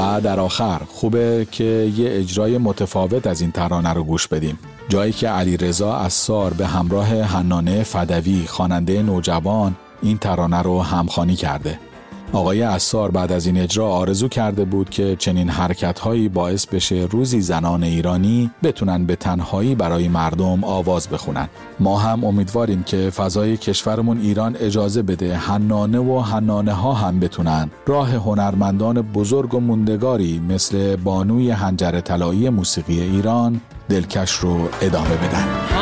و در آخر خوبه که یه اجرای متفاوت از این ترانه رو گوش بدیم، جایی که علیرضا عصار به همراه حنانه فدوی خواننده نوجوان این ترانه رو همخوانی کرده. آقای عصار بعد از این اجرا آرزو کرده بود که چنین حرکت‌هایی باعث بشه روزی زنان ایرانی بتونن به تنهایی برای مردم آواز بخونن. ما هم امیدواریم که فضای کشورمون ایران اجازه بده حنانه و حنانه ها هم بتونن راه هنرمندان بزرگ و موندگاری مثل بانوی حنجره طلایی موسیقی ایران دلکش رو ادامه بدن.